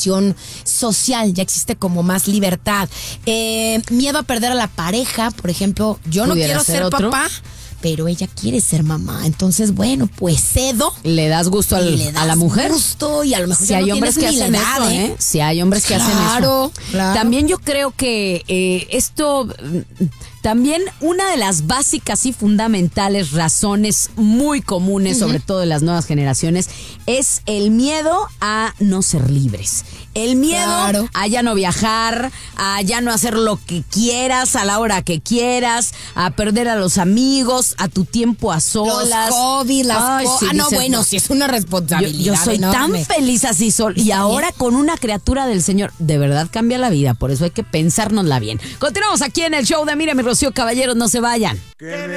cuestión social, ya existe como más libertad. Miedo a perder a la pareja, por ejemplo, yo no quiero ser papá, pero ella quiere ser mamá. Entonces, bueno, pues cedo. ¿Le das gusto a la mujer? Gusto, y a lo mejor si hay hombres que hacen eso, ¿eh? Si hay hombres que hacen eso. Claro. También yo creo que esto... También una de las básicas y fundamentales razones muy comunes, sobre todo de las nuevas generaciones, es el miedo a no ser libres. El miedo a ya no viajar, a ya no hacer lo que quieras a la hora que quieras, a perder a los amigos, a tu tiempo a solas. Los hobbies, bueno, si es una responsabilidad. Yo soy enorme. tan feliz así sola. Y ahora con una criatura del Señor, de verdad cambia la vida. Por eso hay que pensárnosla bien. Continuamos aquí en el show de Mírame, Rocío Caballeros, no se vayan.